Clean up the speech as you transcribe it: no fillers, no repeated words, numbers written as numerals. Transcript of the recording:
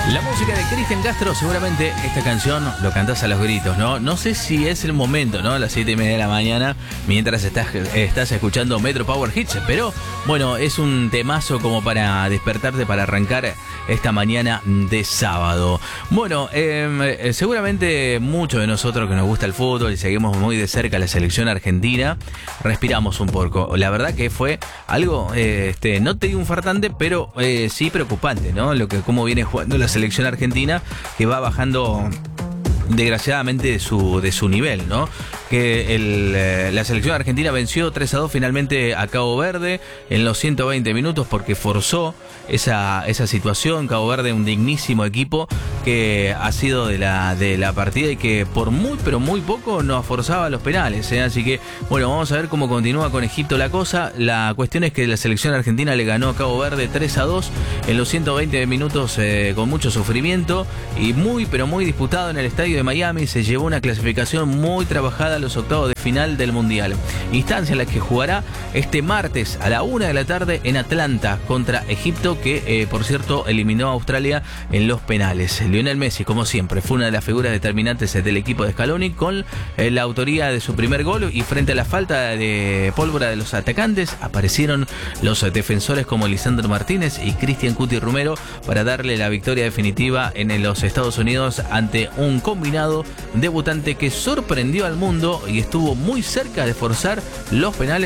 La música de Cristian Castro, seguramente esta canción lo cantás a los gritos, ¿no? No sé si es el momento, ¿no? A las 7:30 de la mañana, mientras estás escuchando Metro Power Hits, pero bueno, es un temazo como para despertarte, para arrancar esta mañana de sábado. Bueno, seguramente muchos de nosotros que nos gusta el fútbol y seguimos muy de cerca la selección argentina, respiramos un poco. La verdad que fue algo, no te digo infartante, pero sí preocupante, ¿no? Cómo viene jugando la selección argentina, que va bajando desgraciadamente de su nivel, ¿no? Que la selección argentina venció 3-2 finalmente a Cabo Verde en los 120 minutos porque forzó esa situación. Cabo Verde, un dignísimo equipo que ha sido de la partida y que por muy pero muy poco nos forzaba los penales, ¿eh? Así que bueno, vamos a ver cómo continúa con Egipto la cosa. La cuestión es que la selección argentina le ganó a Cabo Verde 3-2 en los 120 minutos, con mucho sufrimiento y muy pero muy disputado en el estadio de Miami. Se llevó una clasificación muy trabajada a los octavos de final del Mundial, instancia en la que jugará este martes a la 1 de la tarde en Atlanta contra Egipto, que por cierto eliminó a Australia en los penales. Lionel Messi, como siempre, fue una de las figuras determinantes del equipo de Scaloni, con la autoría de su primer gol, y frente a la falta de pólvora de los atacantes aparecieron los defensores como Lisandro Martínez y Cristian Cuti Romero para darle la victoria definitiva en los Estados Unidos ante un combinado debutante que sorprendió al mundo y estuvo muy cerca de forzar los penales.